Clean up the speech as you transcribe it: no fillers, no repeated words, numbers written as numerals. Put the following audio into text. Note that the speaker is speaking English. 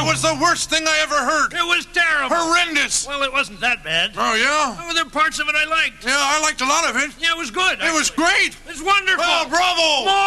It was the worst thing I ever heard. It was terrible. Horrendous. Well, it wasn't that bad. Oh, yeah? Oh, there were parts of it I liked. Yeah, I liked a lot of it. Yeah, it was good. It was great. It's wonderful. Oh, bravo.